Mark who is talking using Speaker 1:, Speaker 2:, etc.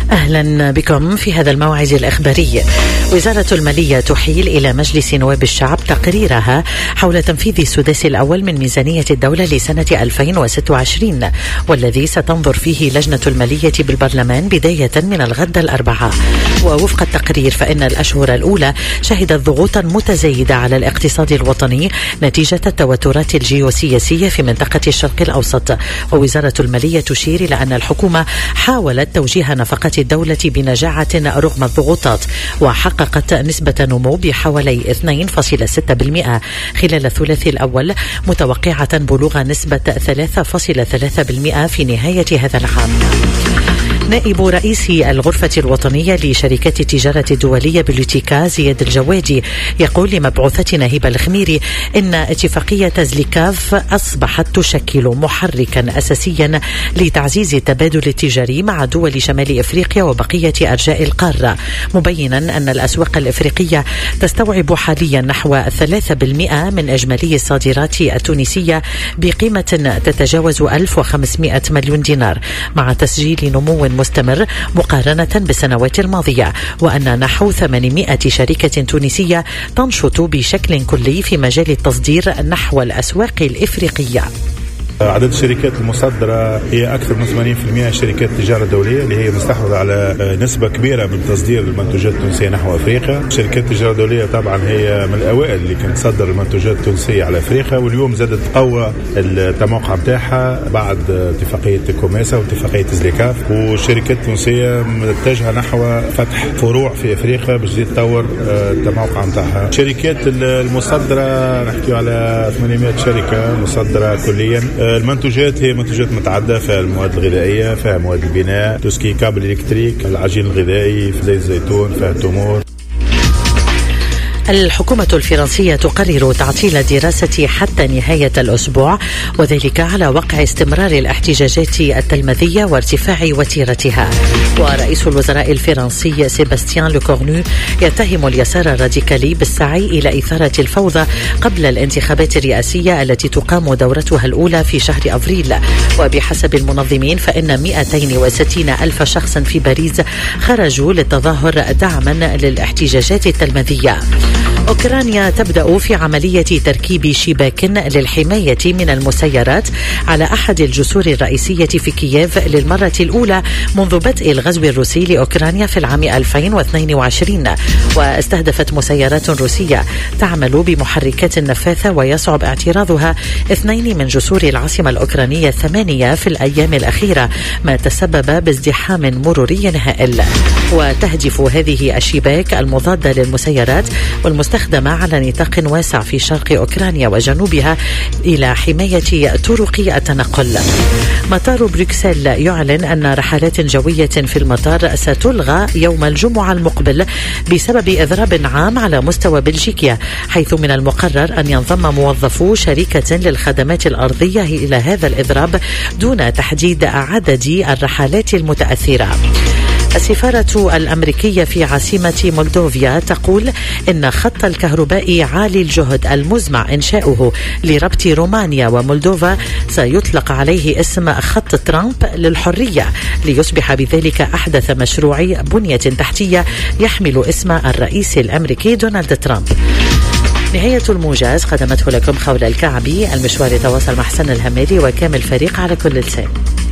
Speaker 1: أهلا بكم في هذا الموعد الإخباري. وزارة المالية تحيل إلى مجلس نواب الشعب تقريرها حول تنفيذ السداس الأول من ميزانية الدولة لسنة 2026 والذي ستنظر فيه لجنة المالية بالبرلمان بداية من الغد الأربعاء. ووفق التقرير فإن الأشهر الأولى شهدت ضغوطا متزايدة على الاقتصاد الوطني نتيجة التوترات الجيوسياسية في منطقة الشرق الأوسط. ووزارة المالية تشير إلى أن الحكومة حاولت توجيه نفقات الدولة بنجاعة رغم الضغوطات، وحققت نسبة نمو بحوالي 2.6% خلال الثلاث الأول، متوقعة بلوغ نسبة 3.3% في نهاية هذا العام. نائب رئيس الغرفة الوطنية لشركات التجارة الدولية بوليتيكا زياد الجوادي يقول لمبعوثتنا هبة الخميري إن اتفاقية زليكاف أصبحت تشكل محركا أساسيا لتعزيز التبادل التجاري مع دول شمال إفريقيا وبقية أرجاء القارة، مبينا أن الأسواق الإفريقية تستوعب حاليا نحو 3% من إجمالي الصادرات التونسية بقيمة تتجاوز 1500 مليون دينار، مع تسجيل نمو مستمر مقارنة بالسنوات الماضية، وأن نحو 800 شركة تونسية تنشط بشكل كلي في مجال التصدير نحو الأسواق الإفريقية.
Speaker 2: عدد الشركات المصدرة هي أكثر من 80% شركات تجارة دولية اللي هي مستحوذة على نسبة كبيرة من تصدير المنتوجات التونسية نحو أفريقيا. شركات التجارة الدولية طبعا هي من الأوائل اللي كانت تصدر المنتوجات التونسية على أفريقيا، واليوم زادت قوة التموقع متاعها بعد اتفاقية كوميسا واتفاقية زليكاف، والشركات التونسية متجهة نحو فتح فروع في أفريقيا باش تطور التموقع متاعها. الشركات المصدرة نحكي على 800 شركة مصدرة كليا. المنتوجات هي منتوجات متعددة، فيها المواد الغذائية، فيها مواد البناء، تسكي كابل إلكتريك، العجين الغذائي، زيت الزيتون، فيها التمور.
Speaker 1: الحكومة الفرنسية تقرر تعطيل الدراسة حتى نهاية الأسبوع، وذلك على وقع استمرار الاحتجاجات التلمذية وارتفاع وتيرتها. ورئيس الوزراء الفرنسي سيباستيان لوكورنو يتهم اليسار الراديكالي بالسعي إلى إثارة الفوضى قبل الانتخابات الرئاسية التي تقام دورتها الأولى في شهر أفريل. وبحسب المنظمين فإن 260 ألف شخص في باريس خرجوا للتظاهر دعما للاحتجاجات التلمذية. أوكرانيا تبدأ في عملية تركيب شباك للحماية من المسيرات على أحد الجسور الرئيسية في كييف للمرة الأولى منذ بدء الغزو الروسي لأوكرانيا في العام 2022. واستهدفت مسيرات روسية تعمل بمحركات النفاثة ويصعب اعتراضها 2 من جسور العاصمة الأوكرانية 8 في الأيام الأخيرة، ما تسبب بازدحام مروري هائل. وتهدف هذه الشباك المضادة للمسيرات والمستخدمة على نطاق واسع في شرق أوكرانيا وجنوبها إلى حماية طرق التنقل. مطار بروكسل يعلن أن رحلات جوية في المطار ستلغى يوم الجمعة المقبل بسبب إضراب عام على مستوى بلجيكا، حيث من المقرر أن ينضم موظفو شركة للخدمات الأرضية إلى هذا الإضراب دون تحديد عدد الرحلات المتأثرة. السفارة الأمريكية في عاصمة مولدوفيا تقول إن خط الكهرباء عالي الجهد المزمع إنشاؤه لربط رومانيا ومولدوفا سيطلق عليه اسم خط ترامب للحرية، ليصبح بذلك أحدث مشروع بنية تحتية يحمل اسم الرئيس الأمريكي دونالد ترامب. نهاية الموجز قدمته لكم خولة الكعبي. المشوار تواصل مع حسن الهمالي وكامل فريق على كل لسان.